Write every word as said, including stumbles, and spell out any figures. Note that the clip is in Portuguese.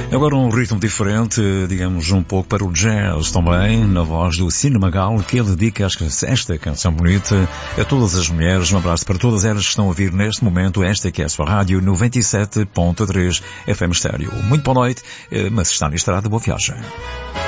Agora um ritmo diferente, digamos um pouco para o jazz também, na voz do Cine Magal, que ele dedica esta canção bonita a todas as mulheres. Um abraço para todas elas que estão a ouvir neste momento, esta que é a sua rádio noventa e sete ponto três F M Estéreo. Muito boa noite, mas está na estrada, boa viagem.